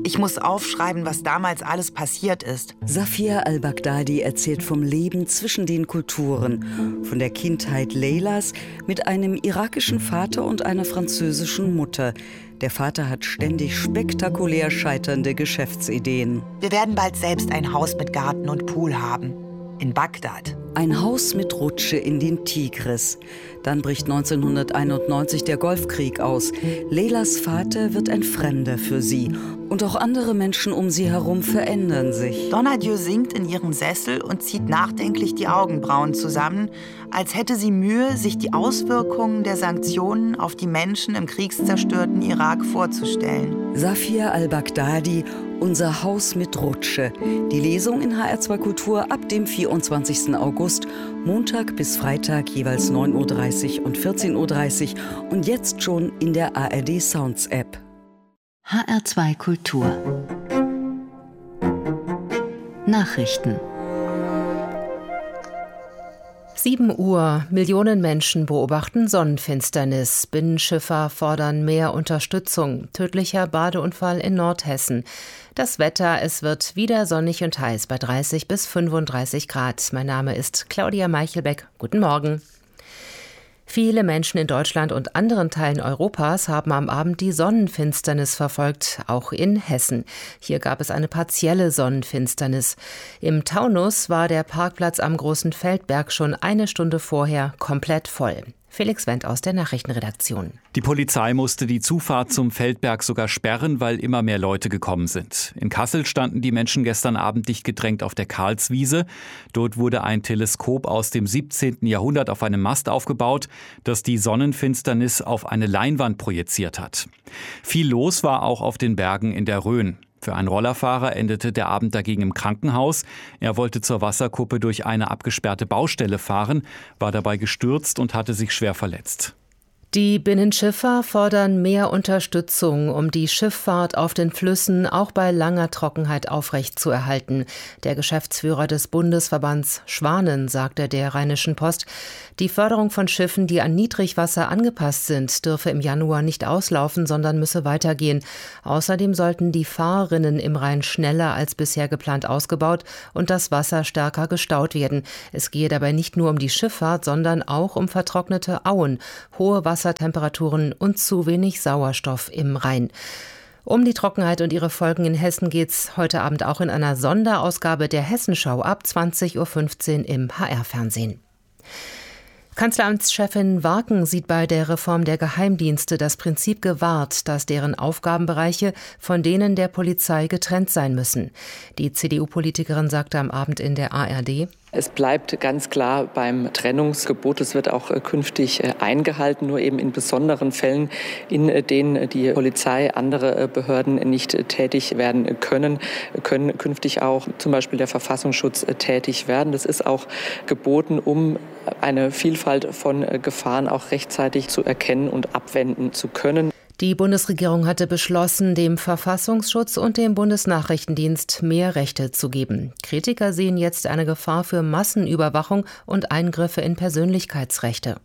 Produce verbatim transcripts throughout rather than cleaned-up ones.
Ich muss aufschreiben, was damals alles passiert ist. Safia al-Baghdadi erzählt vom Leben zwischen den Kulturen, von der Kindheit Leylas mit einem irakischen Vater und einer französischen Mutter. Der Vater hat ständig spektakulär scheiternde Geschäftsideen. Wir werden bald selbst ein Haus mit Garten und Pool haben. In Bagdad. Ein Haus mit Rutsche in den Tigris. Dann bricht neunzehnhunderteinundneunzig der Golfkrieg aus. Leylas Vater wird ein Fremder für sie. Und auch andere Menschen um sie herum verändern sich. Donadieu sinkt in ihrem Sessel und zieht nachdenklich die Augenbrauen zusammen, als hätte sie Mühe, sich die Auswirkungen der Sanktionen auf die Menschen im kriegszerstörten Irak vorzustellen. Safia al-Baghdadi, Unser Haus mit Rutsche. Die Lesung in H R zwei Kultur ab dem vierundzwanzigsten August, Montag bis Freitag jeweils neun Uhr dreißig und vierzehn Uhr dreißig und jetzt schon in der A R D Sounds App. H R zwei Kultur Nachrichten. sieben Uhr. Millionen Menschen beobachten Sonnenfinsternis. Binnenschiffer fordern mehr Unterstützung. Tödlicher Badeunfall in Nordhessen. Das Wetter, es wird wieder sonnig und heiß bei dreißig bis fünfunddreißig Grad. Mein Name ist Claudia Meichelbeck. Guten Morgen. Viele Menschen in Deutschland und anderen Teilen Europas haben am Abend die Sonnenfinsternis verfolgt, auch in Hessen. Hier gab es eine partielle Sonnenfinsternis. Im Taunus war der Parkplatz am Großen Feldberg schon eine Stunde vorher komplett voll. Felix Wendt aus der Nachrichtenredaktion. Die Polizei musste die Zufahrt zum Feldberg sogar sperren, weil immer mehr Leute gekommen sind. In Kassel standen die Menschen gestern Abend dicht gedrängt auf der Karlswiese. Dort wurde ein Teleskop aus dem siebzehnten Jahrhundert auf einem Mast aufgebaut, das die Sonnenfinsternis auf eine Leinwand projiziert hat. Viel los war auch auf den Bergen in der Rhön. Für einen Rollerfahrer endete der Abend dagegen im Krankenhaus. Er wollte zur Wasserkuppe durch eine abgesperrte Baustelle fahren, war dabei gestürzt und hatte sich schwer verletzt. Die Binnenschiffer fordern mehr Unterstützung, um die Schifffahrt auf den Flüssen auch bei langer Trockenheit aufrechtzuerhalten. Der Geschäftsführer des Bundesverbands Schwanen sagte der Rheinischen Post, die Förderung von Schiffen, die an Niedrigwasser angepasst sind, dürfe im Januar nicht auslaufen, sondern müsse weitergehen. Außerdem sollten die Fahrrinnen im Rhein schneller als bisher geplant ausgebaut und das Wasser stärker gestaut werden. Es gehe dabei nicht nur um die Schifffahrt, sondern auch um vertrocknete Auen, hohe Wassertemperaturen und zu wenig Sauerstoff im Rhein. Um die Trockenheit und ihre Folgen in Hessen geht's heute Abend auch in einer Sonderausgabe der Hessenschau ab zwanzig Uhr fünfzehn im H R-Fernsehen. Kanzleramtschefin Warken sieht bei der Reform der Geheimdienste das Prinzip gewahrt, dass deren Aufgabenbereiche von denen der Polizei getrennt sein müssen. Die C D U-Politikerin sagte am Abend in der A R D: Es bleibt ganz klar beim Trennungsgebot. Es wird auch künftig eingehalten, nur eben in besonderen Fällen, in denen die Polizei, andere Behörden nicht tätig werden können, können künftig auch zum Beispiel der Verfassungsschutz tätig werden. Das ist auch geboten, um eine Vielfalt von Gefahren auch rechtzeitig zu erkennen und abwenden zu können. Die Bundesregierung hatte beschlossen, dem Verfassungsschutz und dem Bundesnachrichtendienst mehr Rechte zu geben. Kritiker sehen jetzt eine Gefahr für Massenüberwachung und Eingriffe in Persönlichkeitsrechte.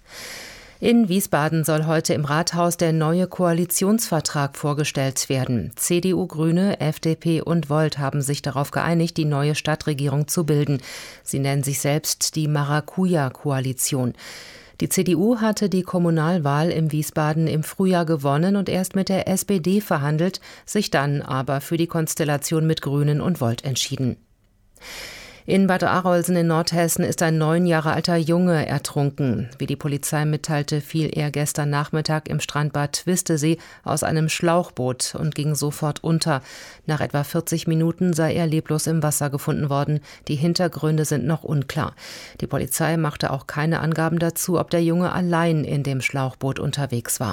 In Wiesbaden soll heute im Rathaus der neue Koalitionsvertrag vorgestellt werden. C D U, Grüne, F D P und Volt haben sich darauf geeinigt, die neue Stadtregierung zu bilden. Sie nennen sich selbst die Maracuja-Koalition. Die C D U hatte die Kommunalwahl im Wiesbaden im Frühjahr gewonnen und erst mit der S P D verhandelt, sich dann aber für die Konstellation mit Grünen und Volt entschieden. In Bad Arolsen in Nordhessen ist ein neun Jahre alter Junge ertrunken. Wie die Polizei mitteilte, fiel er gestern Nachmittag im Strandbad Twistesee aus einem Schlauchboot und ging sofort unter. Nach etwa vierzig Minuten sei er leblos im Wasser gefunden worden. Die Hintergründe sind noch unklar. Die Polizei machte auch keine Angaben dazu, ob der Junge allein in dem Schlauchboot unterwegs war.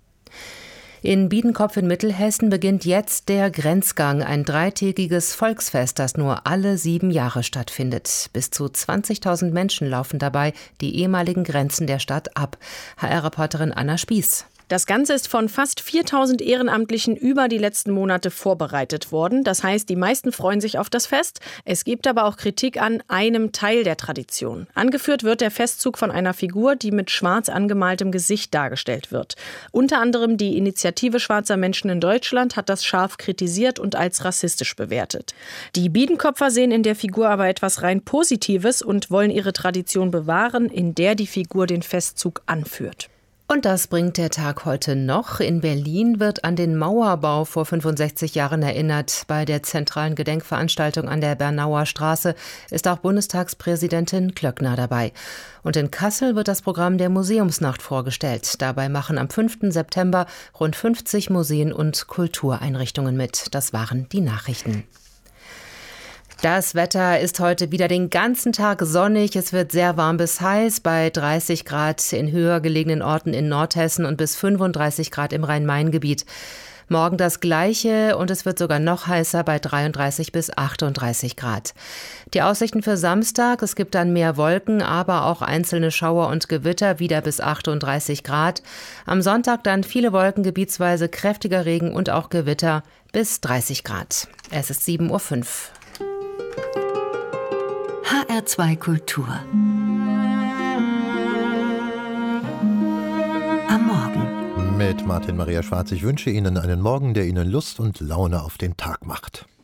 In Biedenkopf in Mittelhessen beginnt jetzt der Grenzgang, ein dreitägiges Volksfest, das nur alle sieben Jahre stattfindet. Bis zu zwanzigtausend Menschen laufen dabei die ehemaligen Grenzen der Stadt ab. H R-Reporterin Anna Spieß. Das Ganze ist von fast viertausend Ehrenamtlichen über die letzten Monate vorbereitet worden. Das heißt, die meisten freuen sich auf das Fest. Es gibt aber auch Kritik an einem Teil der Tradition. Angeführt wird der Festzug von einer Figur, die mit schwarz angemaltem Gesicht dargestellt wird. Unter anderem die Initiative Schwarzer Menschen in Deutschland hat das scharf kritisiert und als rassistisch bewertet. Die Biedenkopfer sehen in der Figur aber etwas rein Positives und wollen ihre Tradition bewahren, in der die Figur den Festzug anführt. Und das bringt der Tag heute noch. In Berlin wird an den Mauerbau vor fünfundsechzig Jahren erinnert. Bei der zentralen Gedenkveranstaltung an der Bernauer Straße ist auch Bundestagspräsidentin Klöckner dabei. Und in Kassel wird das Programm der Museumsnacht vorgestellt. Dabei machen am fünften September rund fünfzig Museen und Kultureinrichtungen mit. Das waren die Nachrichten. Das Wetter ist heute wieder den ganzen Tag sonnig. Es wird sehr warm bis heiß bei dreißig Grad in höher gelegenen Orten in Nordhessen und bis fünfunddreißig Grad im Rhein-Main-Gebiet. Morgen das Gleiche und es wird sogar noch heißer bei dreiunddreißig bis achtunddreißig Grad. Die Aussichten für Samstag: Es gibt dann mehr Wolken, aber auch einzelne Schauer und Gewitter, wieder bis achtunddreißig Grad. Am Sonntag dann viele Wolken, gebietsweise kräftiger Regen und auch Gewitter bis dreißig Grad. Es ist sieben Uhr fünf. H R zwei Kultur. Am Morgen. Mit Martin Maria Schwarz. Ich wünsche Ihnen einen Morgen, der Ihnen Lust und Laune auf den Tag macht.